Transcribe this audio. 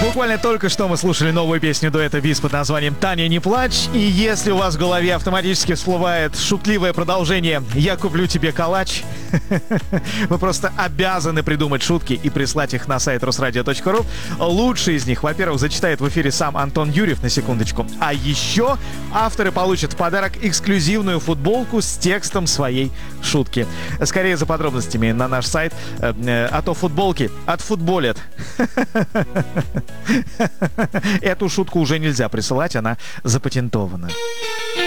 Буквально только что мы слушали новую песню дуэта Виз под названием «Таня, не плачь». И если у вас в голове автоматически всплывает шутливое продолжение «Я куплю тебе калач», вы просто обязаны придумать шутки и прислать их на сайт русрадио.ру. Лучший из них, во-первых, зачитает в эфире сам Антон Юрьев, на секундочку. А еще авторы получат в подарок эксклюзивную футболку с текстом своей шутки. Скорее за подробностями на наш сайт, а то футболки отфутболят. Эту шутку уже нельзя присылать, она запатентована.